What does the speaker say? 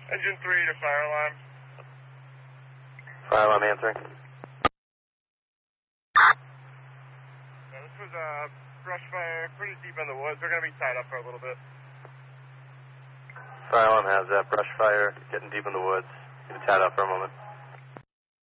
Engine 3 to fire alarm. Fire alarm answering. This was a brush fire pretty deep in the woods. We're going to be tied up for a little bit. Fire alarm has that. Brush fire, getting deep in the woods. Get tied up for a moment.